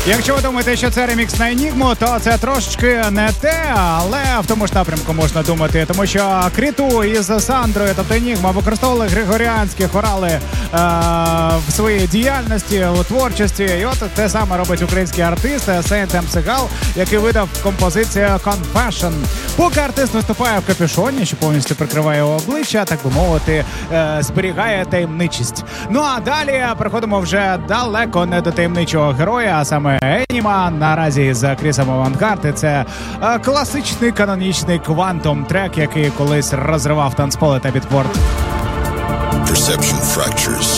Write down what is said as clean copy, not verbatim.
Якщо ви думаєте, що це ремікс на Енігму, то це трошечки не те, але в тому ж напрямку можна думати, тому що Кріту із Сандрою, тобто Енігма, використовували григоріанські хорали в своїй діяльності, у творчості. І от те саме робить український артист Сейнт Семсигал, який видав композицію Confession. Поки артист виступає в капюшоні, що повністю прикриває його обличчя, так би мовити, зберігає таємничість. Ну а далі переходимо вже далеко не до таємничого героя, а саме Еніма, наразі з Крісом Авангард. Це класичний канонічний квантум трек, який колись розривав танцполи та бітпорт. Perception fractures.